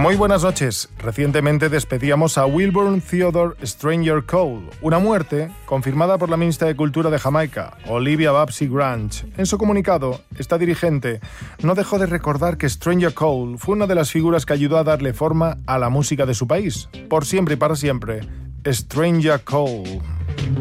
Muy buenas noches. Recientemente despedíamos a Wilburn Theodore Stranger Cole, una muerte confirmada por la ministra de Cultura de Jamaica, Olivia Babsy Grange. En su comunicado, esta dirigente no dejó de recordar que Stranger Cole fue una de las figuras que ayudó a darle forma a la música de su país. Por siempre y para siempre, Stranger Cole.